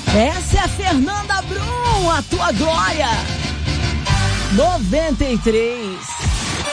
Essa é a Fernanda Brum, a tua glória. 93.